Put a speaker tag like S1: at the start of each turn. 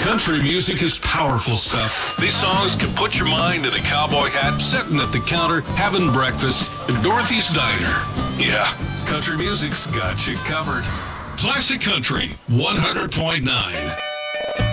S1: Country music is powerful stuff. These songs can put your mind in a cowboy hat, sitting at the counter, having breakfast at Dorothy's Diner. Yeah, country music's got you covered. Classic Country 100.9.